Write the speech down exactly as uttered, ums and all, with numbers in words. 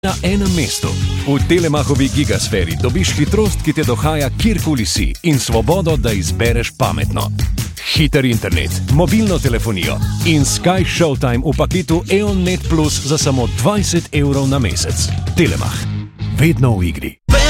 Na enem mestu. V Telemachovi gigasferi dobiš hitrost, ki te dohaja kjerkoli si in svobodo, da izbereš pametno. Hiter internet, mobilno telefonijo in Sky Showtime v paketu E O N Net Plus za samo dvajset evrov na mesec. Telemach. Vedno v igri.